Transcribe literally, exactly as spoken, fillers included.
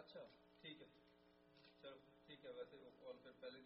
अच्छा, ठीक है, चलो ठीक है। वैसे वो कॉल फिर पहले